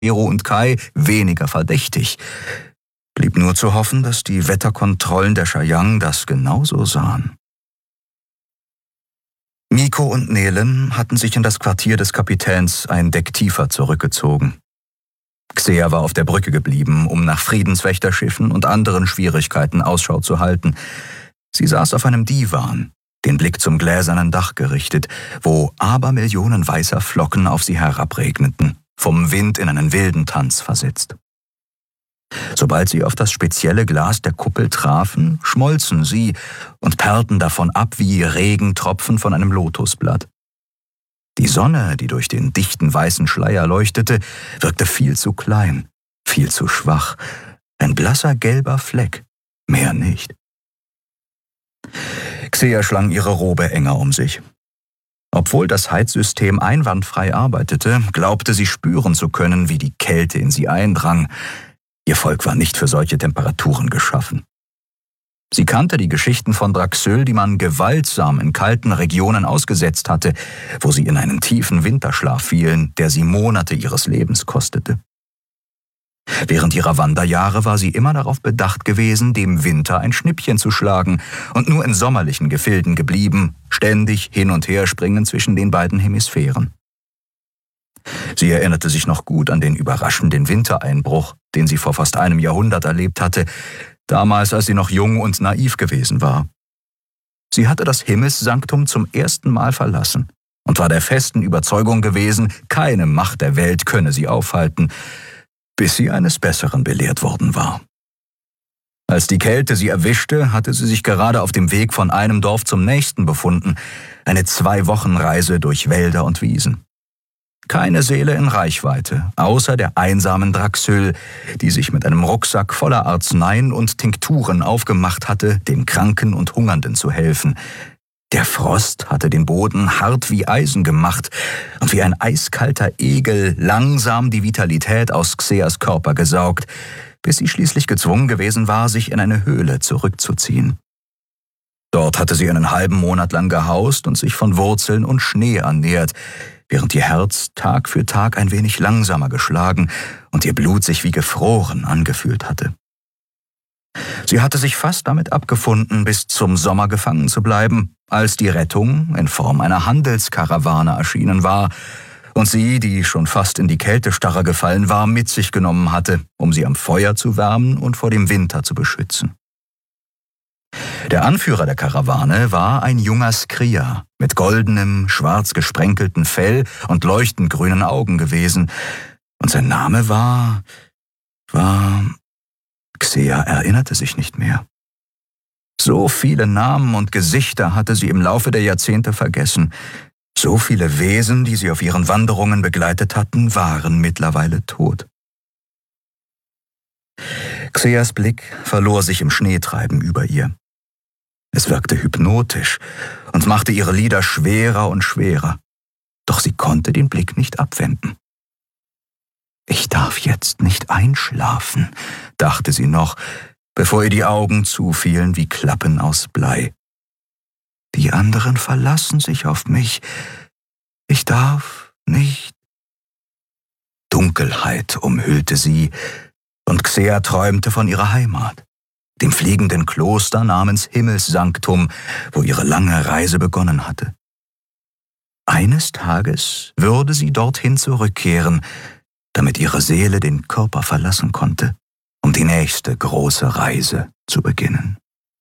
Nero und Kai weniger verdächtig. Blieb nur zu hoffen, dass die Wetterkontrollen der Cheyenne das genauso sahen. Miko und Nelen hatten sich in das Quartier des Kapitäns ein Deck tiefer zurückgezogen. Xea war auf der Brücke geblieben, um nach Friedenswächterschiffen und anderen Schwierigkeiten Ausschau zu halten. Sie saß auf einem Divan, den Blick zum gläsernen Dach gerichtet, wo Abermillionen weißer Flocken auf sie herabregneten, vom Wind in einen wilden Tanz versetzt. Sobald sie auf das spezielle Glas der Kuppel trafen, schmolzen sie und perlten davon ab wie Regentropfen von einem Lotusblatt. Die Sonne, die durch den dichten weißen Schleier leuchtete, wirkte viel zu klein, viel zu schwach. Ein blasser gelber Fleck, mehr nicht. Xea schlang ihre Robe enger um sich. Obwohl das Heizsystem einwandfrei arbeitete, glaubte sie spüren zu können, wie die Kälte in sie eindrang. Ihr Volk war nicht für solche Temperaturen geschaffen. Sie kannte die Geschichten von Draxül, die man gewaltsam in kalten Regionen ausgesetzt hatte, wo sie in einen tiefen Winterschlaf fielen, der sie Monate ihres Lebens kostete. Während ihrer Wanderjahre war sie immer darauf bedacht gewesen, dem Winter ein Schnippchen zu schlagen und nur in sommerlichen Gefilden geblieben, ständig hin und her springend zwischen den beiden Hemisphären. Sie erinnerte sich noch gut an den überraschenden Wintereinbruch, den sie vor fast einem Jahrhundert erlebt hatte, damals, als sie noch jung und naiv gewesen war. Sie hatte das Himmelssanktum zum ersten Mal verlassen und war der festen Überzeugung gewesen, keine Macht der Welt könne sie aufhalten, bis sie eines Besseren belehrt worden war. Als die Kälte sie erwischte, hatte sie sich gerade auf dem Weg von einem Dorf zum nächsten befunden, eine 2-Wochen-Reise durch Wälder und Wiesen. Keine Seele in Reichweite, außer der einsamen Draxül, die sich mit einem Rucksack voller Arzneien und Tinkturen aufgemacht hatte, den Kranken und Hungernden zu helfen. Der Frost hatte den Boden hart wie Eisen gemacht und wie ein eiskalter Egel langsam die Vitalität aus Xeas Körper gesaugt, bis sie schließlich gezwungen gewesen war, sich in eine Höhle zurückzuziehen. Dort hatte sie einen halben Monat lang gehaust und sich von Wurzeln und Schnee ernährt, während ihr Herz Tag für Tag ein wenig langsamer geschlagen und ihr Blut sich wie gefroren angefühlt hatte. Sie hatte sich fast damit abgefunden, bis zum Sommer gefangen zu bleiben, als die Rettung in Form einer Handelskarawane erschienen war und sie, die schon fast in die Kältestarre gefallen war, mit sich genommen hatte, um sie am Feuer zu wärmen und vor dem Winter zu beschützen. Der Anführer der Karawane war ein junger Skria mit goldenem, schwarz gesprenkelten Fell und leuchtend grünen Augen gewesen, und sein Name war... Xea erinnerte sich nicht mehr. So viele Namen und Gesichter hatte sie im Laufe der Jahrzehnte vergessen. So viele Wesen, die sie auf ihren Wanderungen begleitet hatten, waren mittlerweile tot. Xeas Blick verlor sich im Schneetreiben über ihr. Es wirkte hypnotisch und machte ihre Lider schwerer und schwerer. Doch sie konnte den Blick nicht abwenden. »Ich darf jetzt nicht einschlafen«, dachte sie noch, bevor ihr die Augen zufielen wie Klappen aus Blei. »Die anderen verlassen sich auf mich. Ich darf nicht.« Dunkelheit umhüllte sie, und Xea träumte von ihrer Heimat, dem fliegenden Kloster namens Himmelssanktum, wo ihre lange Reise begonnen hatte. Eines Tages würde sie dorthin zurückkehren, damit ihre Seele den Körper verlassen konnte, um die nächste große Reise zu beginnen.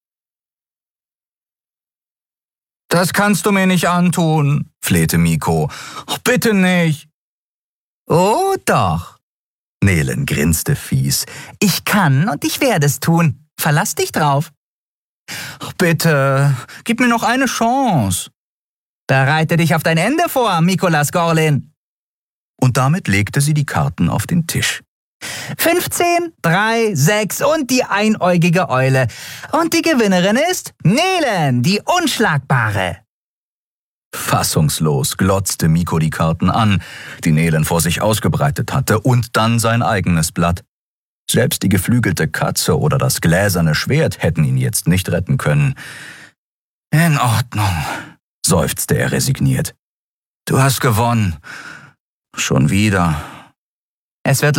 »Das kannst du mir nicht antun«, flehte Miko. »Bitte nicht.« »Oh doch«, Nelen grinste fies. »Ich kann und ich werde es tun. Verlass dich drauf.« »Bitte, gib mir noch eine Chance.« »Bereite dich auf dein Ende vor, Mikolas Gorlin.« Und damit legte sie die Karten auf den Tisch. 15, 3, 6 und die einäugige Eule. Und die Gewinnerin ist Nelen, die Unschlagbare. Fassungslos glotzte Miko die Karten an, die Nelen vor sich ausgebreitet hatte, und dann sein eigenes Blatt. Selbst die geflügelte Katze oder das gläserne Schwert hätten ihn jetzt nicht retten können. »In Ordnung«, seufzte er resigniert. »Du hast gewonnen. Schon wieder. Es wird